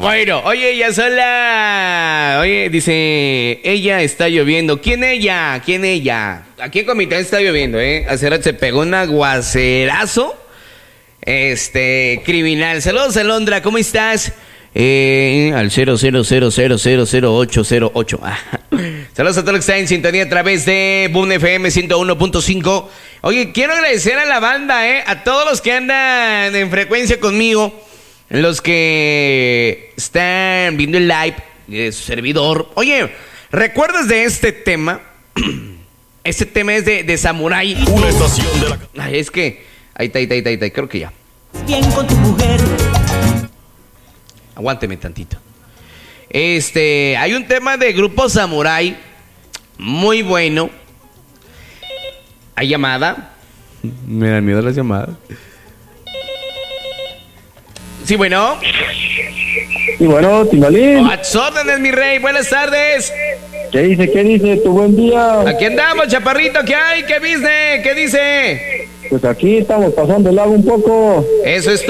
Bueno, oye, ella sola. Oye, dice, ella está lloviendo. ¿Quién ella? ¿Quién ella? Aquí en Comitán está lloviendo, Hace rato se pegó un aguacerazo. Criminal. Saludos, Alondra, ¿cómo estás? Al 000000808. Saludos a todos los que están en sintonía a través de Boom FM 101.5. Oye, quiero agradecer a la banda, a todos los que andan en frecuencia conmigo, los que están viendo el live de su servidor. Oye, ¿recuerdas de este tema? Este tema es de Samurai. Una estación de la... Ay, es que... Ahí está, creo que ya. Bien con tu mujer. Aguánteme tantito. Hay un tema de Grupo Samurai muy bueno. ¿Hay llamada? Me dan miedo las llamadas. Sí, bueno. Y bueno, Timbalín. A tus órdenes, mi rey. Buenas tardes. ¿Qué dice? Tu buen día. Aquí andamos, chaparrito. ¿Qué hay? ¿Qué business? ¿Qué dice? Pues aquí estamos pasando el lago un poco. Eso es